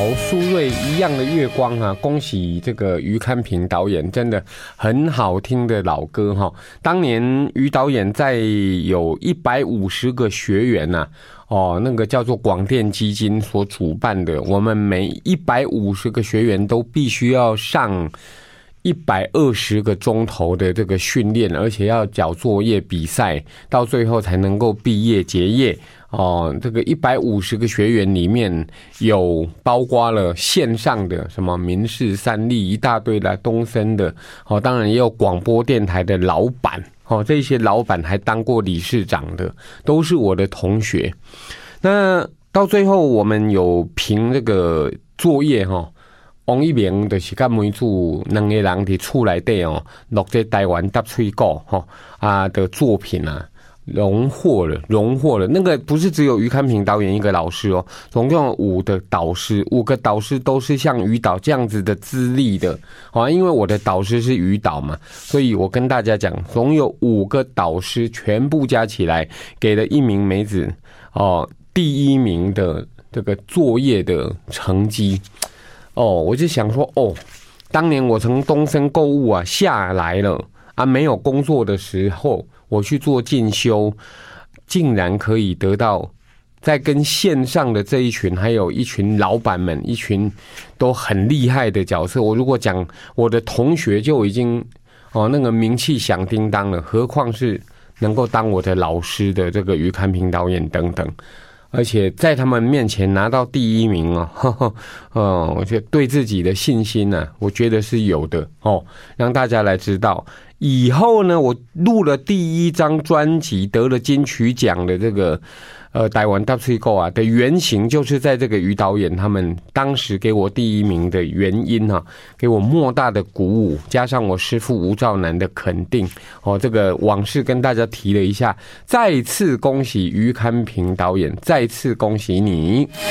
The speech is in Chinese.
苏芮一样的月光啊，恭喜这个于堪平导演，真的很好听的老歌哈。当年于导演在有150个学员呐、那个叫做广电基金所主办的，我们每150个学员都必须要上120个钟头的这个训练，而且要交作业比赛，到最后才能够毕业结业。这个150个学员里面有包括了线上的什么民视、三立一大堆的东森的，当然也有广播电台的老板，这些老板还当过理事长的，都是我的同学。那到最后我们有评这个作业王一鸣就是甲梅主两个人伫厝内底录这台湾搭喙鼓的作品啊。荣获了。那个不是只有于堪平导演一个老师哦，总共有5个导师都是像于导这样子的资历的。因为我的导师是于导嘛，所以我跟大家讲，总有5个导师全部加起来给了一名梅子第1名的这个作业的成绩。我就想说当年我从东森购物啊下来了啊，没有工作的时候，我去做进修，竟然可以得到在跟线上的这一群，还有一群老板们，一群都很厉害的角色。我如果讲我的同学就已经那个名气响叮当了，何况是能够当我的老师的这个于堪平导演等等。而且在他们面前拿到第1名我觉得对自己的信心呢，我觉得是有的让大家来知道。以后呢，我录了第1张专辑，得了金曲奖的这个台湾搭喙鼓啊的原型，就是在这个于导演他们当时给我第1名的原因给我莫大的鼓舞，加上我师父吴兆南的肯定这个往事跟大家提了一下，再次恭喜于堪平导演，再次恭喜你。